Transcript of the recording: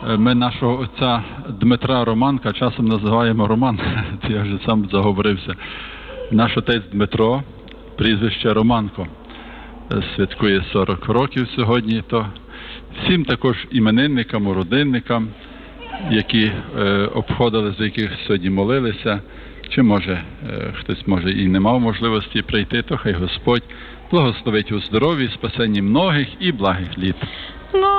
Ми нашого отця Дмитра Романка часом називаємо Роман, я вже сам заговорився. Наш отець Дмитро, прізвище Романко, святкує 40 років сьогодні. То всім також іменинникам, родинникам, які обходили, за яких сьогодні молилися, чи може хтось може і не мав можливості прийти, то хай Господь благословить у здоров'ї, спасенні многих і благих літ.